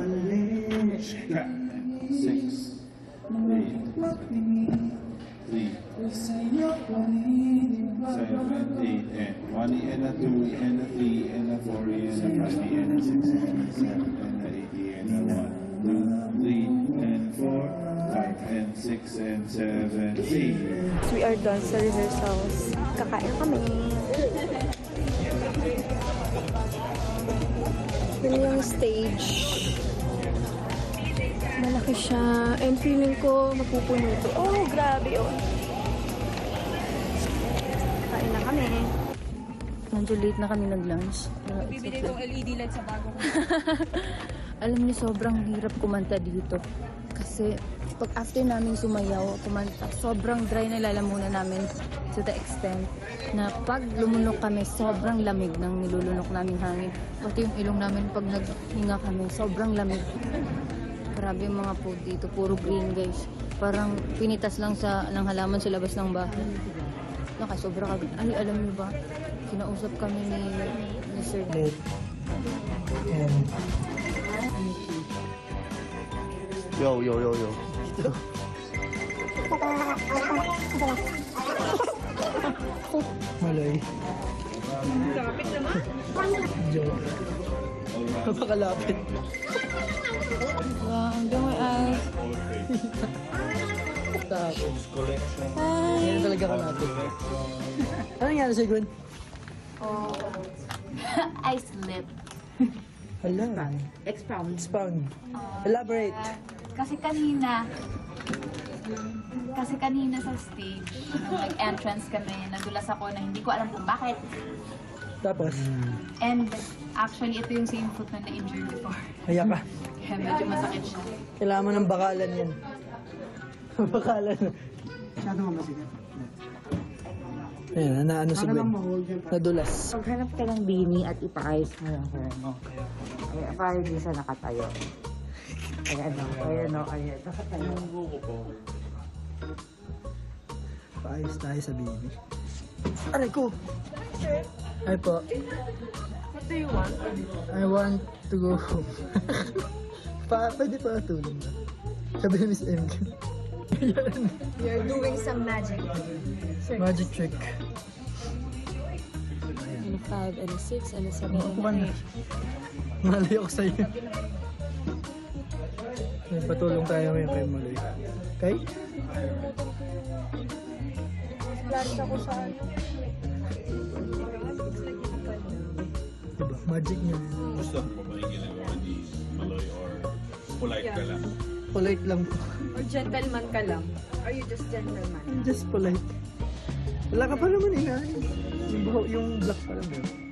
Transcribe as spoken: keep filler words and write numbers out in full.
Six, eight, three, seven, eight, and one E and a two E and a three E and a four E and a five E and a six and a seven and a eight E and a one, two, three, and four, five and six and seven, eight. We are done sa rehearsals. Kakain kami. Yun yung stage. Malaki siya. And feeling ko mapupuno to. Oh, grabe oh. Kain na kami. Medyo late na kami nag-lunch. Bibili itong L E D light sa bago ko. Alam niyo, sobrang hirap kumanta dito. Kasi pag after namin sumayaw, kumanta, sobrang dry na lalamunan namin to the extent na pag lumunok kami, sobrang lamig ng nilulunok namin hangin. Pati yung ilong namin pag naghinga kami, sobrang lamig. Grabe yung mga food dito, puro green guys. Parang pinitas lang sa ng halaman sa labas ng bahay. Naka, sobra ka. Ay, alam niyo ba? Kinausap kami ni, ni Sir. Yo, yo, yo, yo. Malay. Kapit naman. Joke. Napakalapit. Wow, ang dami ay. Tapos. Hi! Ngayon talaga kalapit. Ano nangyari sa'yo, Gwen? Oh, I slipped. Hala. Expound. Expound. Elaborate. Kasi kanina, kasi kanina sa stage, nung nag-entrance kami, nadulas ako na hindi ko alam kung bakit. Tapos? And actually, ito yung same foot na na-injure before. Haya ka. Kaya medyo masakit siya. Kailangan mo ng bakalan yan. Bakalan. Masyado mamasigat. Ayan, na ano si Para lang Gwen? ma-hold yan. Nadulas. Paghanap ka ng bini at ipaayos mo yung hair mo. Kaya para di sa nakatayo. Ayan o, ayan o, ayan. Nakatayo. Paayos tayo sa baby. Aray ko! Ay po. What do you want? I want to go home. pa, pwede pa tulong na. Sabi ni Miss M K. You're doing some magic. Magic trick. And a five, and a six, and a seven, and Upo ka a na. eight. Malay ako sa'yo. May patulong tayo ngayon kay Malay. Okay? Last ako sa ano. Diba? Magic niya. Gusto mo ba yung ginagawa ni Maloy or polite ka lang? Polite lang po. Or gentleman ka lang? Are you just gentleman? I'm just polite. Wala ka pa naman inaayos. Yung, buho- yung black pa lang yun.